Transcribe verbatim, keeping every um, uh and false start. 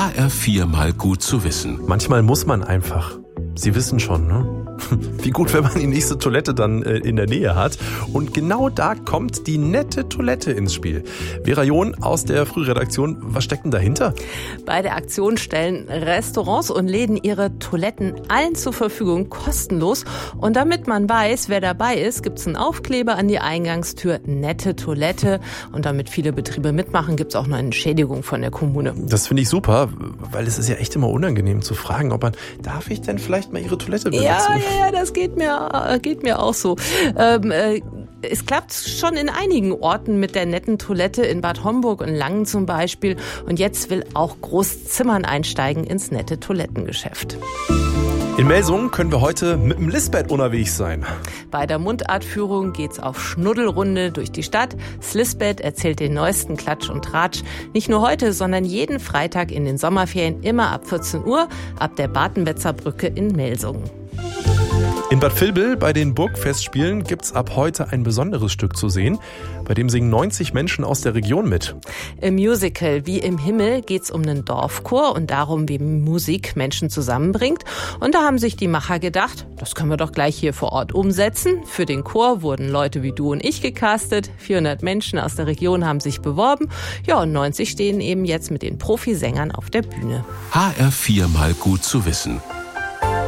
H R vier mal gut zu wissen. Manchmal muss man einfach. Sie wissen schon, ne? Wie gut, wenn man die nächste Toilette dann äh, in der Nähe hat. Und genau da kommt die nette Toilette ins Spiel. Vera John aus der Frühredaktion, was steckt denn dahinter? Bei der Aktion stellen Restaurants und Läden ihre Toiletten allen zur Verfügung, kostenlos. Und damit man weiß, wer dabei ist, gibt's einen Aufkleber an die Eingangstür, nette Toilette. Und damit viele Betriebe mitmachen, gibt's auch noch eine Entschädigung von der Kommune. Das finde ich super, weil es ist ja echt immer unangenehm zu fragen, ob man, darf ich denn vielleicht mal Ihre Toilette benutzen? Ja, ja, ja, das geht mir, geht mir auch so. Ähm, äh, es klappt schon in einigen Orten mit der netten Toilette, in Bad Homburg und Langen zum Beispiel. Und jetzt will auch Großzimmern einsteigen ins nette Toilettengeschäft. In Melsungen können wir heute mit dem Lisbeth unterwegs sein. Bei der Mundartführung geht's auf Schnuddelrunde durch die Stadt. Das Lisbeth erzählt den neuesten Klatsch und Tratsch. Nicht nur heute, sondern jeden Freitag in den Sommerferien, immer ab vierzehn Uhr, ab der Bartenwetzer Brücke in Melsungen. In Bad Vilbel bei den Burgfestspielen gibt's ab heute ein besonderes Stück zu sehen. Bei dem singen neunzig Menschen aus der Region mit. Im Musical Wie im Himmel geht's um einen Dorfchor und darum, wie Musik Menschen zusammenbringt. Und da haben sich die Macher gedacht, das können wir doch gleich hier vor Ort umsetzen. Für den Chor wurden Leute wie du und ich gecastet. vierhundert Menschen aus der Region haben sich beworben. Ja, und neunzig stehen eben jetzt mit den Profisängern auf der Bühne. H R vier mal gut zu wissen.